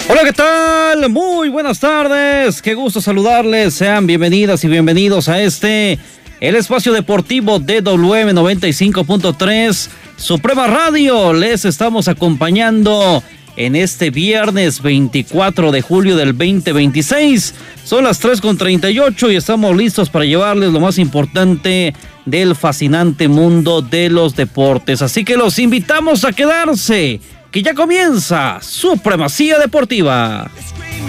Hola, ¿qué tal? Muy buenas tardes. Qué gusto saludarles. Sean bienvenidas y bienvenidos a el espacio deportivo de WM 95.3 Suprema Radio. Les estamos acompañando en este viernes 24 de julio del 2026. Son las 3:38 y estamos listos para llevarles lo más importante del fascinante mundo de los deportes. Así que los invitamos a quedarse, que ya comienza Supremacía Deportiva.